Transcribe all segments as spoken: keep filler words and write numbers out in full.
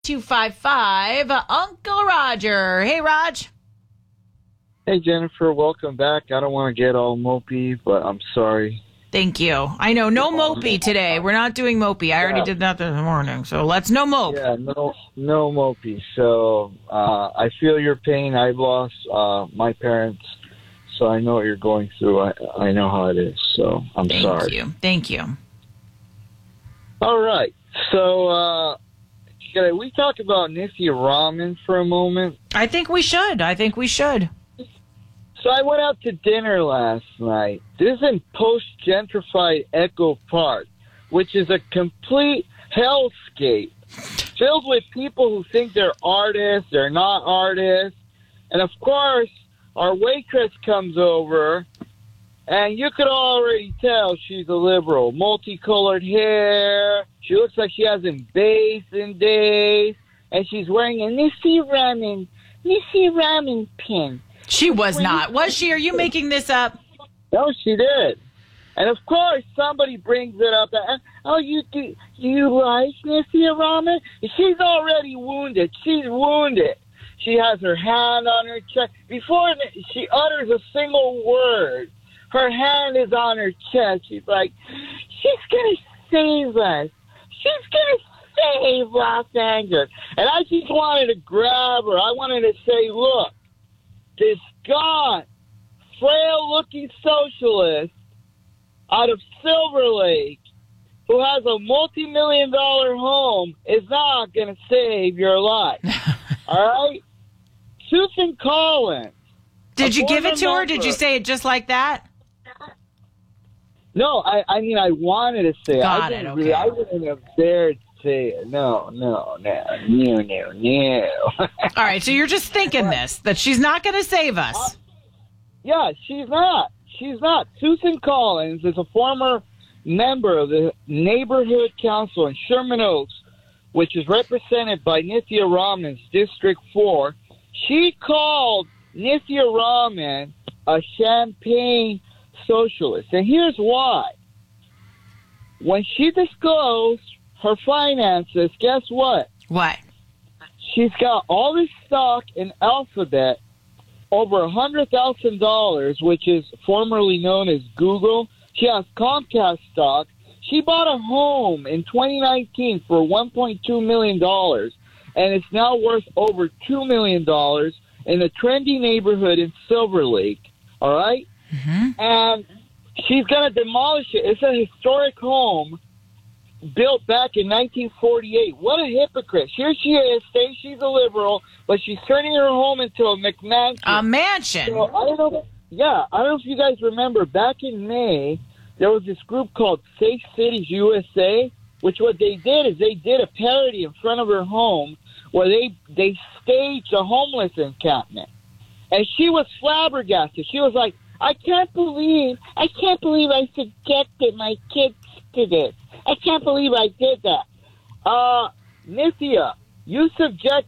two five five, Uncle Roger. Hey, Raj. Hey, Jennifer. Welcome back. I don't want to get all mopey, but I'm sorry. Thank you. I know, no mopey today. We're not doing mopey. I already Yeah. did that this morning, so let's no mope. Yeah, no, no mopey. So uh, I feel your pain. I've lost uh, my parents, so I know what you're going through. I, I know how it is, so I'm Thank sorry. Thank you. Thank you. All right. So uh, can we talk about Nithya Raman for a moment? I think we should. I think we should. So I went out to dinner last night. This is in post-gentrified Echo Park, which is a complete hellscape, filled with people who think they're artists, they're not artists. And, of course, our waitress comes over, and you could already tell she's a liberal. Multicolored hair. She looks like she hasn't bathed in days. And she's wearing a Nithya Raman, Nithya Raman pin. She was not. Was she? Are you making this up? No, she did. And, of course, somebody brings it up. Oh, you do, do you like Nithya Raman? She's already wounded. She's wounded. She has her hand on her chest. Before she utters a single word, her hand is on her chest. She's like, she's going to save us. She's going to save Los Angeles. And I just wanted to grab her. I wanted to say, look, this gaunt, frail-looking socialist out of Silver Lake who has a multi-million dollar home is not going to save your life. All right? Susan Collins. Did you give it to her? Member. Did you say it just like that? No, I, I mean, I wanted to say it. Got I it, didn't okay. really, I wouldn't have dared to say it. No, no, no, no, no, no. All right, so you're just thinking this, that she's not going to save us. Yeah, she's not. She's not. Susan Collins is a former member of the Neighborhood Council in Sherman Oaks, which is represented by Nithya Raman's District four. She called Nithya Raman a champagne socialist. And here's why. When she disclosed her finances, guess what? What? She's got all this stock in Alphabet, over one hundred thousand dollars, which is formerly known as Google. She has Comcast stock. She bought a home in twenty nineteen for one point two million dollars, and it's now worth over two million dollars in a trendy neighborhood in Silver Lake, all right? Mm-hmm. And she's going to demolish it. It's a historic home built back in nineteen forty-eight. What a hypocrite. Here she is, saying she's a liberal, but she's turning her home into a McMansion. A mansion. So, I don't know. Yeah, I don't know if you guys remember, back in May, there was this group called Safe Cities U S A, which what they did is they did a parody in front of her home where they, they staged a homeless encampment. And she was flabbergasted. She was like, I can't believe, I can't believe I subjected my kids to this. I can't believe I did that. Uh, Nithya, you subject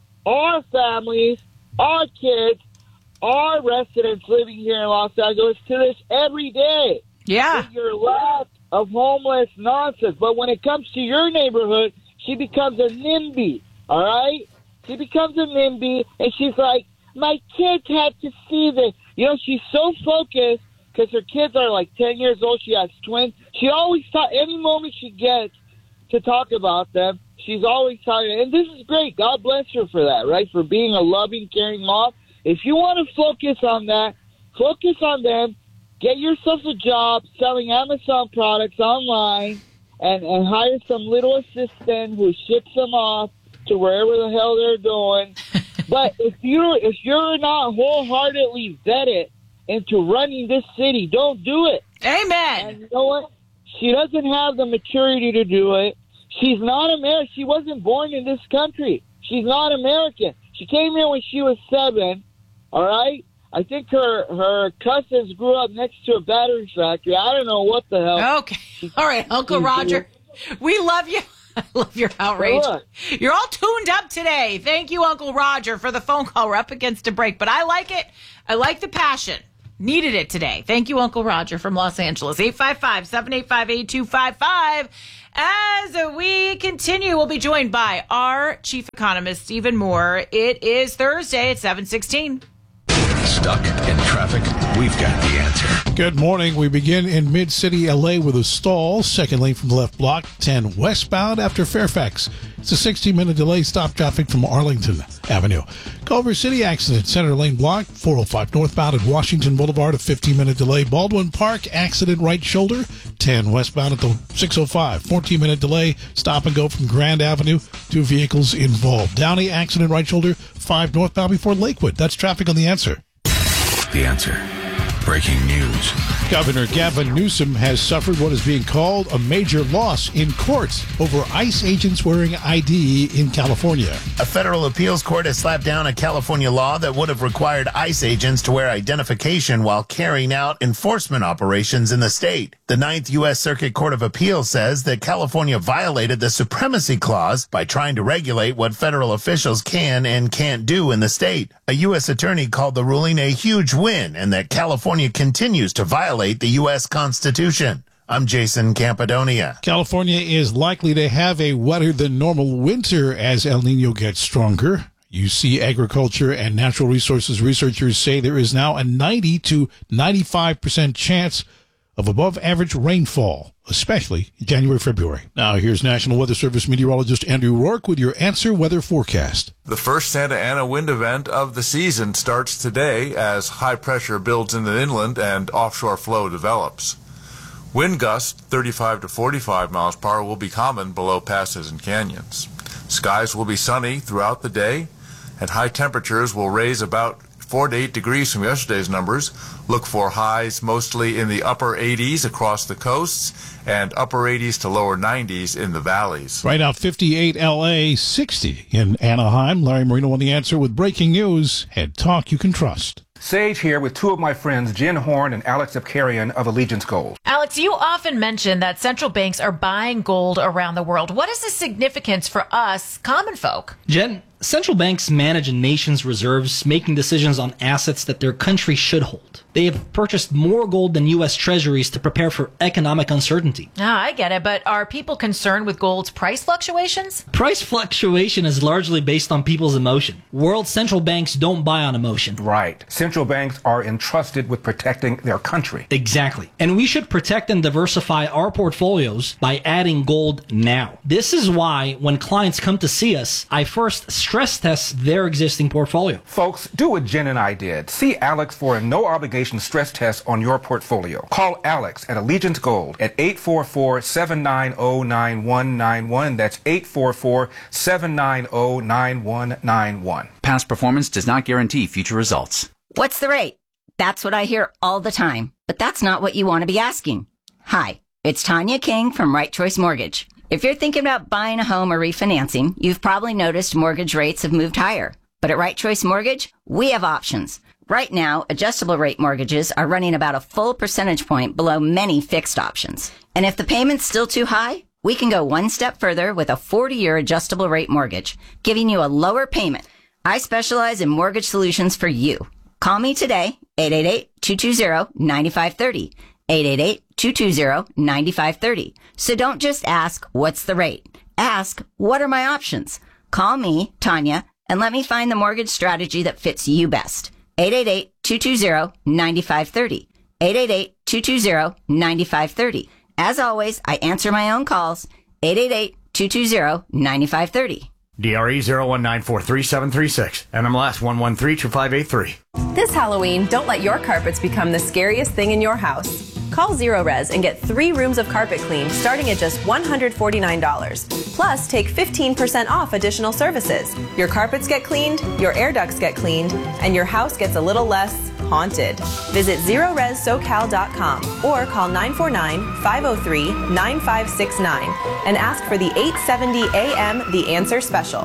our families, our kids, our residents living here in Los Angeles to this every day. Yeah. With your lack of homeless nonsense. But when it comes to your neighborhood, she becomes a NIMBY, all right? She becomes a NIMBY, and she's like, my kids had to see this. You know, she's so focused because her kids are like ten years old. She has twins. She always talk, any moment she gets to talk about them, she's always talking. And this is great. God bless her for that, right? For being a loving, caring mom. If you want to focus on that, focus on them. Get yourself a job selling Amazon products online and, and hire some little assistant who ships them off to wherever the hell they're going. But if you're if you're not wholeheartedly vetted into running this city, don't do it. Amen. And you know what? She doesn't have the maturity to do it. She's not American. She wasn't born in this country. She's not American. She came here when she was seven. All right. I think her her cousins grew up next to a battery factory. I don't know what the hell. Okay. All right, Uncle Roger. We love you. I love your outrage. Look. You're all tuned up today. Thank you, Uncle Roger, for the phone call. We're up against a break, but I like it. I like the passion. Needed it today. Thank you, Uncle Roger from Los Angeles. eight five five, seven eight five, eight two five five. As we continue, we'll be joined by our chief economist, Stephen Moore. It is Thursday at seven sixteen. Stuck in traffic? We've got the answer. Good morning. We begin in Mid-City L A with a stall. Second lane from the left block, ten westbound after Fairfax. It's a sixteen-minute delay. Stop traffic from Arlington Avenue. Culver City accident, center lane block, four oh five northbound at Washington Boulevard, a fifteen-minute delay. Baldwin Park accident, right shoulder, ten westbound at the six oh five, fourteen-minute delay. Stop and go from Grand Avenue. Two vehicles involved. Downey accident, right shoulder, five northbound before Lakewood. That's traffic on The Answer. The Answer. Breaking news. Governor Gavin Newsom has suffered what is being called a major loss in court over ICE agents wearing I D in California. A federal appeals court has slapped down a California law that would have required ICE agents to wear identification while carrying out enforcement operations in the state. The Ninth U S Circuit Court of Appeals says that California violated the Supremacy Clause by trying to regulate what federal officials can and can't do in the state. A U S attorney called the ruling a huge win and that California continues to violate the U S Constitution. I'm Jason Campadonia. California is likely to have a wetter than normal winter as El Nino gets stronger. U C Agriculture and Natural Resources researchers say there is now a ninety to ninety-five percent chance of above average rainfall, especially in January, February. Now here's National Weather Service meteorologist Andrew Rourke with your Answer Weather forecast. The first Santa Ana wind event of the season starts today as high pressure builds in the inland and offshore flow develops. Wind gusts thirty-five to forty-five miles per hour will be common below passes and canyons. Skies will be sunny throughout the day, and high temperatures will raise about four to eight degrees from yesterday's numbers. Look for highs mostly in the upper eighties across the coasts and upper eighties to lower nineties in the valleys. Right now, fifty-eight L A, sixty in Anaheim. Larry Marino on The Answer with breaking news and talk you can trust. Sage here with two of my friends, Jen Horn and Alex Abkarian of Allegiance Gold. Alex, you often mention that central banks are buying gold around the world. What is the significance for us, common folk? Jen, central banks manage a nation's reserves, making decisions on assets that their country should hold. They have purchased more gold than U S treasuries to prepare for economic uncertainty. Ah, I get it, but are people concerned with gold's price fluctuations? Price fluctuation is largely based on people's emotion. World central banks don't buy on emotion. Right. Central banks are entrusted with protecting their country. Exactly. And we should protect and diversify our portfolios by adding gold now. This is why when clients come to see us, I first stress test their existing portfolio. Folks, do what Jen and I did. See Alex for a no-obligation stress test on your portfolio. Call Alex at Allegiance Gold at eight four four, seven nine zero, nine one nine one. That's eight four four, seven nine zero, nine one nine one. Past performance does not guarantee future results. What's the rate? That's what I hear all the time. But that's not what you want to be asking. Hi, it's Tanya King from Right Choice Mortgage. If you're thinking about buying a home or refinancing, you've probably noticed mortgage rates have moved higher. But at Right Choice Mortgage, we have options. Right now, adjustable rate mortgages are running about a full percentage point below many fixed options. And if the payment's still too high, we can go one step further with a forty-year adjustable rate mortgage, giving you a lower payment. I specialize in mortgage solutions for you. Call me today, eight eight eight, two two zero, nine five three zero, eight eight eight, two two zero, nine five three zero. So don't just ask, what's the rate? Ask, what are my options? Call me, Tanya, and let me find the mortgage strategy that fits you best. eight eight eight, two two zero, nine five three zero. eight eight eight, two two zero, nine five three zero. As always, I answer my own calls. eight eight eight, two two zero, nine five three zero. D R E zero one nine four three seven three six. N M L S one one three two five eight three. This Halloween, don't let your carpets become the scariest thing in your house. Call Zero Res and get three rooms of carpet cleaned starting at just one hundred forty-nine dollars. Plus, take fifteen percent off additional services. Your carpets get cleaned, your air ducts get cleaned, and your house gets a little less haunted. Visit zero res socal dot com or call nine four nine, five oh three, nine five six nine and ask for the eight seventy A M The Answer Special.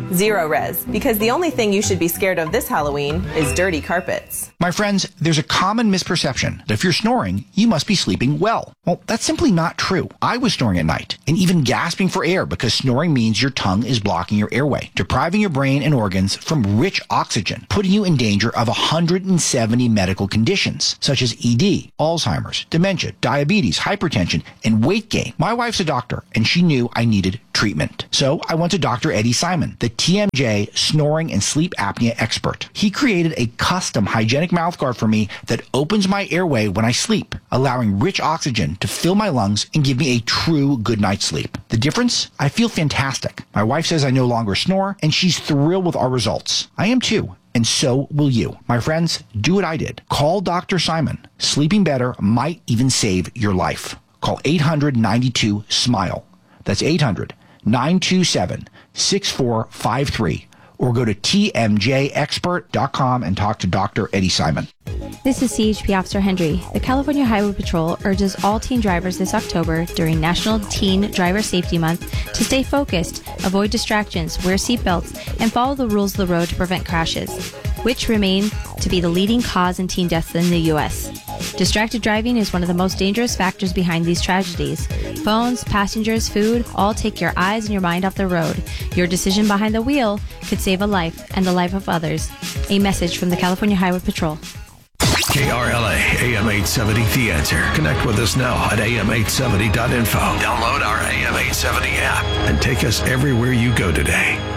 Zero Res, because the only thing you should be scared of this Halloween is dirty carpets. My friends, there's a common misperception that if you're snoring, you must be sleeping well. Well, that's simply not true. I was snoring at night and even gasping for air because snoring means your tongue is blocking your airway, depriving your brain and organs from rich oxygen, putting you in danger of one hundred seventy medical conditions, such as E D, Alzheimer's, dementia, diabetes, hypertension, and weight gain. My wife's a doctor, and she knew I needed treatment. So I went to Doctor Eddie Simon, the T M J snoring and sleep apnea expert. He created a custom hygienic mouthguard for me that opens my airway when I sleep, allowing rich oxygen to fill my lungs and give me a true good night's sleep. The difference? I feel fantastic. My wife says I no longer snore, and she's thrilled with our results. I am too. And so will you. My friends, do what I did. Call Doctor Simon. Sleeping better might even save your life. Call eight hundred ninety-two SMILE. That's eight hundred nine two seven six four five three. Or go to T M J expert dot com and talk to Doctor Eddie Simon. This is C H P Officer Hendry. The California Highway Patrol urges all teen drivers this October during National Teen Driver Safety Month to stay focused, avoid distractions, wear seatbelts, and follow the rules of the road to prevent crashes, which remain to be the leading cause in teen deaths in the U S. Distracted driving is one of the most dangerous factors behind these tragedies. Phones, passengers, food, all take your eyes and your mind off the road. Your decision behind the wheel could save a life and the life of others. A message from the California Highway Patrol. K R L A, A M eight seventy, The Answer. Connect with us now at A M eight seventy dot info. Download our A M eight seventy app and take us everywhere you go today.